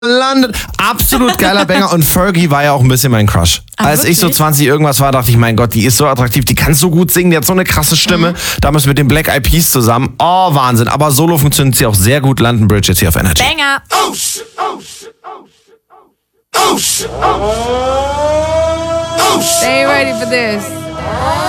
landet. Absolut geiler Banger. Und Fergie war ja auch ein bisschen mein Crush. Als ich so 20 irgendwas war, dachte ich, mein Gott, die ist so attraktiv, die kann so gut singen, die hat so eine krasse Stimme. Damals mit den Black Eyed Peas zusammen. Oh, Wahnsinn. Aber solo funktioniert sie auch sehr gut. London Bridge jetzt hier auf Energy. Banger. Oh shit, oh shit, oh shit, oh shit, oh shit, oh shit. Stay ready for this.